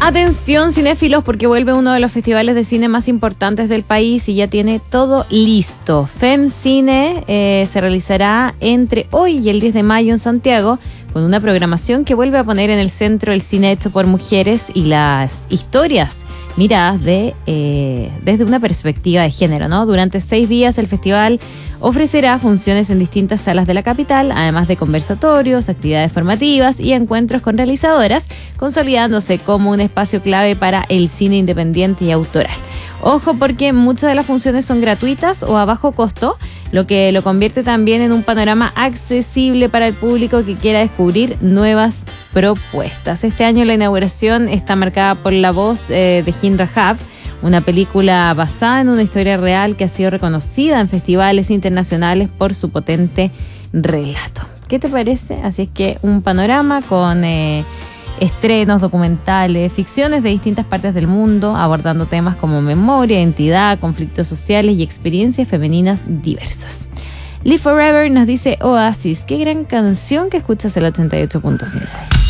Atención cinéfilos, porque vuelve uno de los festivales de cine más importantes del país y ya tiene todo listo. FemCine se realizará entre hoy y el 10 de mayo en Santiago, con una programación que vuelve a poner en el centro el cine hecho por mujeres y las historias miradas desde una perspectiva de género, ¿no? Durante 6 días el festival ofrecerá funciones en distintas salas de la capital, además de conversatorios, actividades formativas y encuentros con realizadoras, consolidándose como un espacio clave para el cine independiente y autoral. Ojo, porque muchas de las funciones son gratuitas o a bajo costo, lo que lo convierte también en un panorama accesible para el público que quiera descubrir nuevas propuestas. Este año la inauguración está marcada por la voz de Hind Rahaf, una película basada en una historia real que ha sido reconocida en festivales internacionales por su potente relato. ¿Qué te parece? Así es que un panorama con estrenos, documentales, ficciones de distintas partes del mundo, abordando temas como memoria, identidad, conflictos sociales y experiencias femeninas diversas. Live Forever nos dice Oasis, qué gran canción que escuchas el 88.5.